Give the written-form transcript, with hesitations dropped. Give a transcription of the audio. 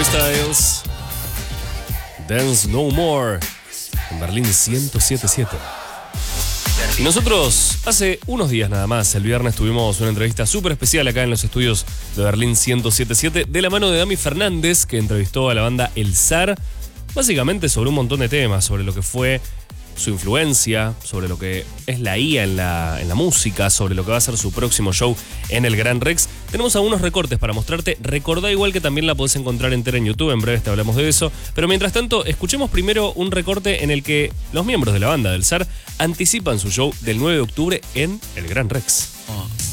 Harry Styles. Dance No More. En Berlín 107.7. Y nosotros, hace unos días nada más, el viernes, tuvimos una entrevista súper especial acá en los estudios de Berlín 107.7 de la mano de Dami Fernández, que entrevistó a la banda El Zar, básicamente sobre un montón de temas, sobre lo que fue su influencia, sobre lo que es la IA en la música, sobre lo que va a ser su próximo show en el Gran Rex. Tenemos algunos recortes para mostrarte. Recordá igual que también la podés encontrar entera en YouTube, en breve te hablamos de eso. Pero mientras tanto, escuchemos primero un recorte en el que los miembros de la banda del Zar anticipan su show del 9 de octubre en el Gran Rex.